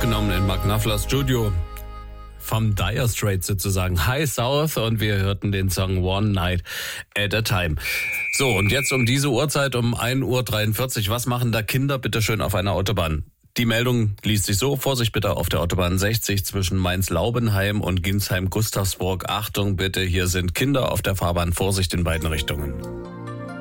aufgenommen in Mark Knopflers Studio. Vom Dire Straits sozusagen, High South, und wir hörten den Song One Night at a Time. So, und jetzt um diese Uhrzeit, um 1:43 Uhr, was machen da Kinder bitte schön auf einer Autobahn? Die Meldung liest sich so: Vorsicht bitte auf der Autobahn 60 zwischen Mainz-Laubenheim und Ginsheim-Gustavsburg. Achtung bitte, hier sind Kinder auf der Fahrbahn, Vorsicht in beiden Richtungen.